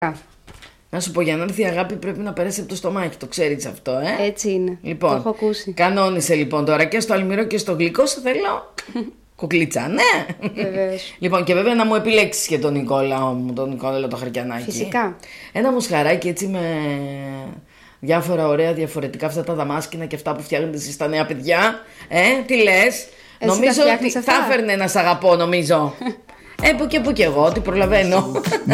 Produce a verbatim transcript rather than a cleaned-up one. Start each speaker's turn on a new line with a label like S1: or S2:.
S1: Να σου πω, για να έρθει η αγάπη πρέπει να περάσει από το στομάχι, το ξέρεις αυτό, ε?
S2: Έτσι είναι.
S1: Λοιπόν,
S2: το έχω ακούσει.
S1: Κανόνισε λοιπόν τώρα και στο αλμυρό και στο γλυκό σου θέλω κουκλίτσα, ναι.
S2: Βεβαίως.
S1: Λοιπόν, και βέβαια να μου επιλέξεις και τον Νικόλα μου, τον Νικόλα το Χαρκιανάκι.
S2: Φυσικά.
S1: Ένα μοσχαράκι έτσι με διάφορα ωραία διαφορετικά αυτά τα δαμάσκηνα και αυτά που φτιάχνετε εσείς τα νέα παιδιά. Ε, τι λες?
S2: Εσύ
S1: νομίζω
S2: τα
S1: ότι
S2: αυτά?
S1: θα έφερνε να σ' αγαπώ, νομίζω. Ε, που και που και εγώ, ότι προλαβαίνω.